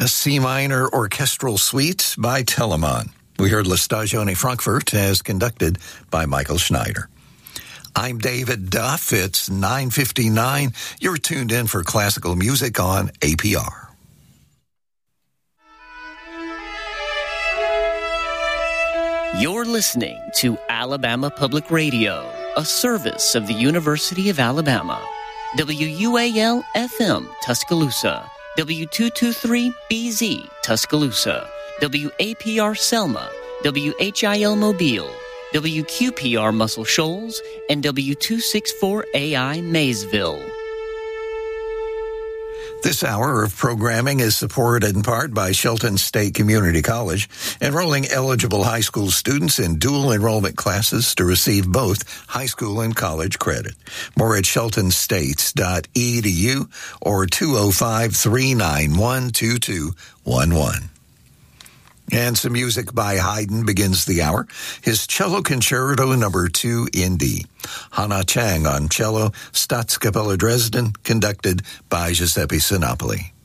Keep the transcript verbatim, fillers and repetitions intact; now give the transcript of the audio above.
a C minor orchestral suite by Telemann. We heard La Stagione Frankfurt as conducted by Michael Schneider. I'm David Duff. It's nine fifty-nine. You're tuned in for classical music on A P R. You're listening to Alabama Public Radio, a service of the University of Alabama. W U A L F M Tuscaloosa, W two twenty-three B Z Tuscaloosa, W A P R Selma, W H I L Mobile, W Q P R Muscle Shoals, and W two sixty-four A I Maysville. This hour of programming is supported in part by Shelton State Community College, enrolling eligible high school students in dual enrollment classes to receive both high school and college credit. More at shelton states dot e d u or two oh five, three nine one, two two one one. And some music by Haydn begins the hour. His Cello Concerto Number two in D. Hannah Chang on cello, Staatskapelle Dresden, conducted by Giuseppe Sinopoli.